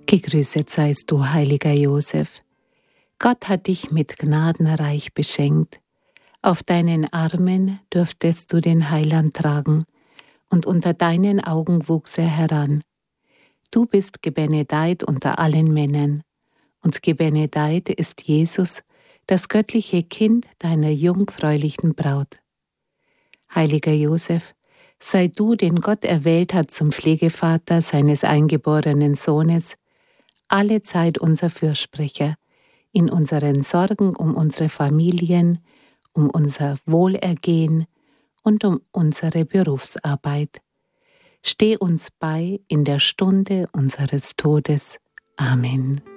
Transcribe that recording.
Gegrüßet seist du, heiliger Josef. Gott hat dich mit Gnaden reich beschenkt. Auf deinen Armen durftest du den Heiland tragen, und unter deinen Augen wuchs er heran. Du bist gebenedeit unter allen Männern, und gebenedeit ist Jesus, das göttliche Kind deiner jungfräulichen Braut. Heiliger Josef, sei du, den Gott erwählt hat zum Pflegevater seines eingeborenen Sohnes, alle Zeit unser Fürsprecher, in unseren Sorgen um unsere Familien, um unser Wohlergehen und um unsere Berufsarbeit. Steh uns bei in der Stunde unseres Todes. Amen.